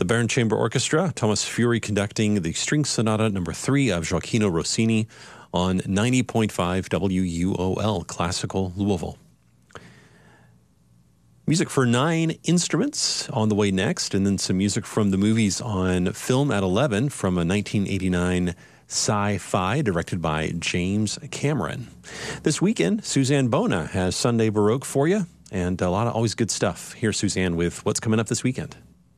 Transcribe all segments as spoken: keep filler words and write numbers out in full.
The Bern Chamber Orchestra, Thomas Fury conducting the String Sonata number three of Gioacchino Rossini on ninety point five W U O L, Classical Louisville. Music for nine instruments on the way next, and then some music from the movies on Film at eleven from a nineteen eighty-nine sci-fi directed by James Cameron. This weekend, Suzanne Bona has Sunday Baroque for you, and a lot of always good stuff. Here's Suzanne with what's coming up this weekend.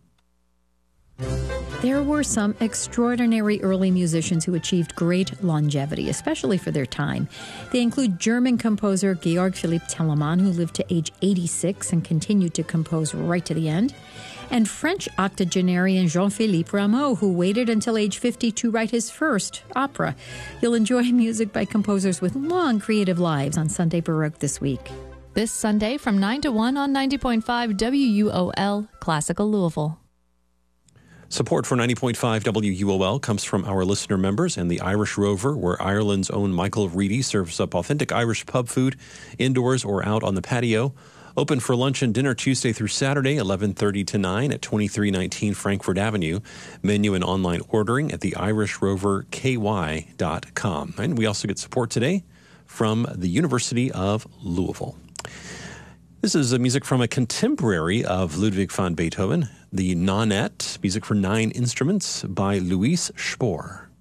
There were some extraordinary early musicians who achieved great longevity, especially for their time. They include German composer Georg Philipp Telemann, who lived to age eighty-six and continued to compose right to the end, and French octogenarian Jean-Philippe Rameau, who waited until age fifty to write his first opera. You'll enjoy music by composers with long creative lives on Sunday Baroque this week. This Sunday from nine to one on ninety point five W U O L, Classical Louisville. Support for ninety point five W U O L comes from our listener members and the Irish Rover, where Ireland's own Michael Reedy serves up authentic Irish pub food indoors or out on the patio. Open for lunch and dinner Tuesday through Saturday, eleven thirty to nine at twenty-three nineteen Frankfurt Avenue. Menu and online ordering at the irish rover k y dot com. And we also get support today from the University of Louisville. This is music from a contemporary of Ludwig van Beethoven, the Nonette, music for nine instruments by Louis Spohr.